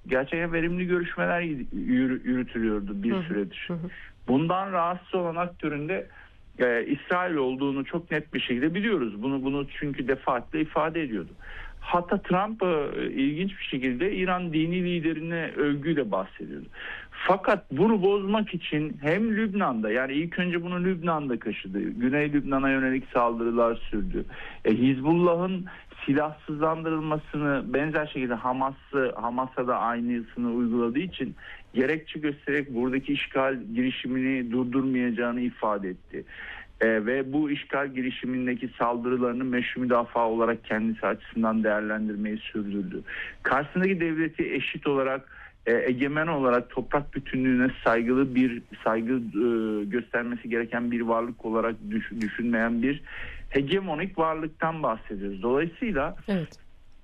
gerçekten verimli görüşmeler yürütülüyordu bir süredir. Bundan rahatsız olan aktörün de İsrail olduğunu çok net bir şekilde biliyoruz. Bunu çünkü defaatle ifade ediyordu. Hatta Trump ilginç bir şekilde İran dini liderine övgüyle bahsediyordu. Fakat bunu bozmak için hem Lübnan'da, yani ilk önce bunu Lübnan'da kaşıdı. Güney Lübnan'a yönelik saldırılar sürdü. Hizbullah'ın silahsızlandırılmasını benzer şekilde Hamas'a da aynısını uyguladığı için gerekçe göstererek buradaki işgal girişimini durdurmayacağını ifade etti. Ve bu işgal girişimindeki saldırılarını meşru müdafaa olarak kendisi açısından değerlendirmeyi sürdürdü. Karşısındaki devleti eşit olarak, egemen olarak toprak bütünlüğüne saygı göstermesi gereken bir varlık olarak düşünmeyen bir hegemonik varlıktan bahsediyoruz. Dolayısıyla evet.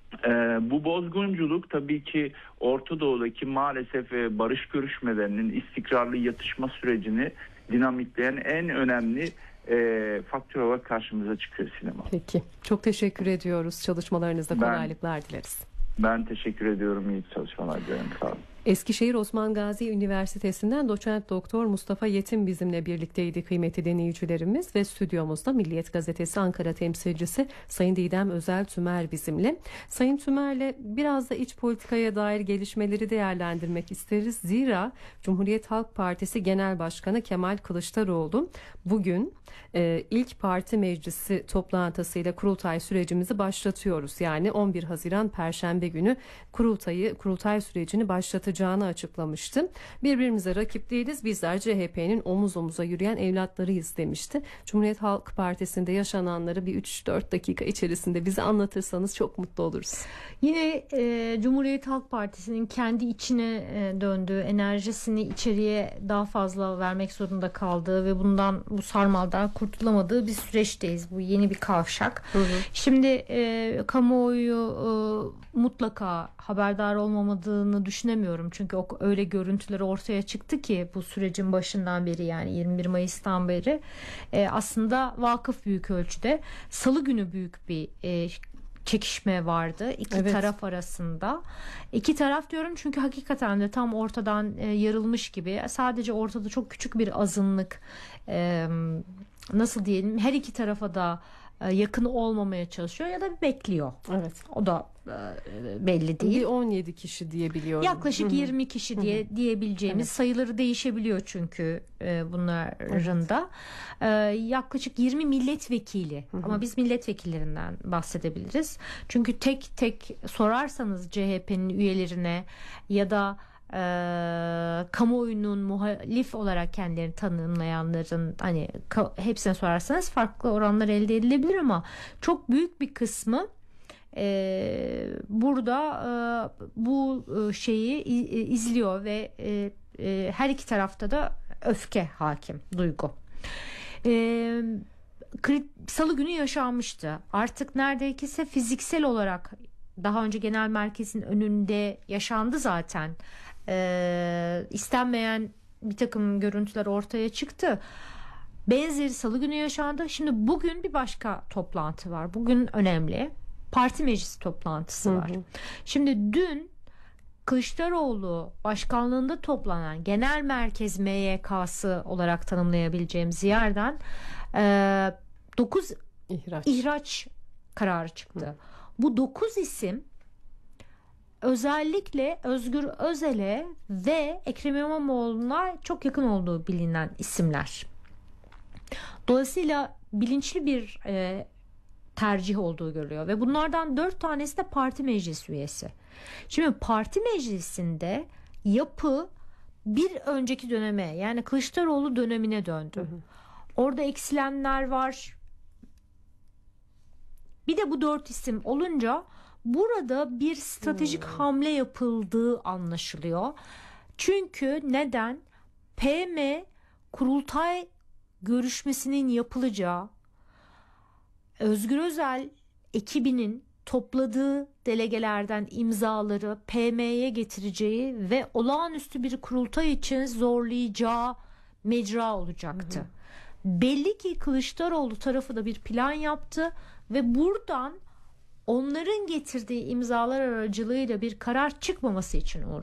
Bu bozgunculuk tabii ki Orta Doğu'daki maalesef barış görüşmelerinin istikrarlı yatışma sürecini dinamitleyen en önemli faktör olarak karşımıza çıkıyor sinema. Peki. Çok teşekkür ediyoruz. Çalışmalarınızda kolaylıklar dileriz. Ben teşekkür ediyorum. İyi çalışmalar dilerim. Sağ olun. Eskişehir Osman Gazi Üniversitesi'nden doçent doktor Mustafa Yetim bizimle birlikteydi kıymetli dinleyicilerimiz ve stüdyomuzda Milliyet Gazetesi Ankara temsilcisi Sayın Didem Özel Tümer bizimle. Sayın Tümer'le biraz da iç politikaya dair gelişmeleri değerlendirmek isteriz. Zira Cumhuriyet Halk Partisi Genel Başkanı Kemal Kılıçdaroğlu bugün ilk parti meclisi toplantısıyla kurultay sürecimizi başlatıyoruz. Yani 11 Haziran Perşembe günü kurultay sürecini başlatacağını açıklamıştı. Birbirimize rakip değiliz. Bizler CHP'nin omuz omuza yürüyen evlatlarıyız demişti. Cumhuriyet Halk Partisi'nde yaşananları bir 3-4 dakika içerisinde bize anlatırsanız çok mutlu oluruz. Yine Cumhuriyet Halk Partisi'nin kendi içine döndüğü, enerjisini içeriye daha fazla vermek zorunda kaldığı ve bu sarmaldan kurtulamadığı bir süreçteyiz. Bu yeni bir kavşak. Şimdi kamuoyu mutlaka haberdar olmamadığını düşünemiyorum. Çünkü öyle görüntüler ortaya çıktı ki bu sürecin başından beri, yani 21 Mayıs'tan beri aslında vakıf büyük ölçüde. Salı günü büyük bir çekişme vardı iki taraf arasında. İki taraf diyorum çünkü hakikaten de tam ortadan yarılmış gibi. Sadece ortada çok küçük bir azınlık, nasıl diyelim, her iki tarafa da yakın olmamaya çalışıyor ya da bekliyor. Evet. O da belli değil. Bir 17 kişi diyebiliyorum. Yaklaşık 20 kişi diyebileceğimiz, sayıları değişebiliyor çünkü bunların da. Yaklaşık 20 milletvekili, ama biz milletvekillerinden bahsedebiliriz. Çünkü tek tek sorarsanız CHP'nin üyelerine ya da kamuoyunun muhalif olarak kendilerini tanımlayanların hepsine sorarsanız farklı oranlar elde edilebilir, ama çok büyük bir kısmı burada bu şeyi izliyor ve her iki tarafta da öfke hakim, duygu. Salı günü yaşanmıştı. Artık neredeyse fiziksel olarak daha önce genel merkezin önünde yaşandı zaten. İstenmeyen bir takım görüntüler ortaya çıktı. Benzeri salı günü yaşandı. Şimdi bugün bir başka toplantı var. Bugün önemli. Parti meclisi toplantısı var. Şimdi dün Kılıçdaroğlu başkanlığında toplanan genel merkez MYK'sı olarak tanımlayabileceğimiz yerden 9 ihraç kararı çıktı. Bu 9 isim özellikle Özgür Özel'e ve Ekrem İmamoğlu'na çok yakın olduğu bilinen isimler. Dolayısıyla bilinçli bir tercih olduğu görülüyor ve bunlardan 4 tanesi de parti meclis üyesi. Şimdi parti meclisinde yapı bir önceki döneme, yani Kılıçdaroğlu dönemine döndü. Orada eksilenler var. Bir de bu 4 isim olunca burada bir stratejik hamle yapıldığı anlaşılıyor. Çünkü neden? PM kurultay görüşmesinin yapılacağı, Özgür Özel ekibinin topladığı delegelerden imzaları PM'ye getireceği ve olağanüstü bir kurultay için zorlayacağı mecra olacaktı. Belli ki Kılıçdaroğlu tarafı da bir plan yaptı ve buradan onların getirdiği imzalar aracılığıyla bir karar çıkmaması için